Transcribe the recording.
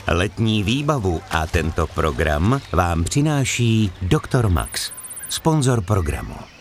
Letní výbavu a tento program vám přináší Dr. Max, sponzor programu.